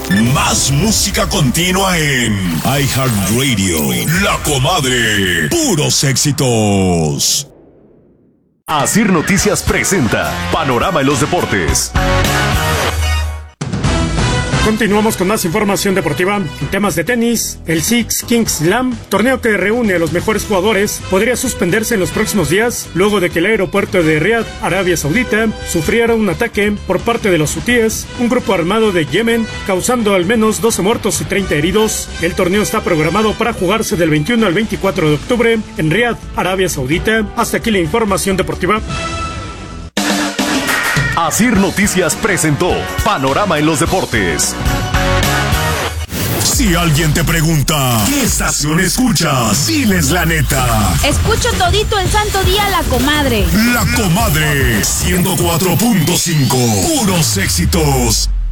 Más música continua en iHeartRadio. La Comadre. Puros éxitos. Asir Noticias presenta Panorama en los Deportes. Continuamos con más información deportiva. En temas de tenis, el Six Kings Slam, torneo que reúne a los mejores jugadores, podría suspenderse en los próximos días, luego de que el aeropuerto de Riad, Arabia Saudita, sufriera un ataque por parte de los hutíes, un grupo armado de Yemen, causando al menos 12 muertos y 30 heridos. El torneo está programado para jugarse del 21 al 24 de octubre en Riad, Arabia Saudita. Hasta aquí la información deportiva. Asir Noticias presentó Panorama en los Deportes. Si alguien te pregunta, ¿qué estación escuchas? Diles la neta. Escucho todito el santo día La Comadre. La Comadre 104.5. Puros éxitos.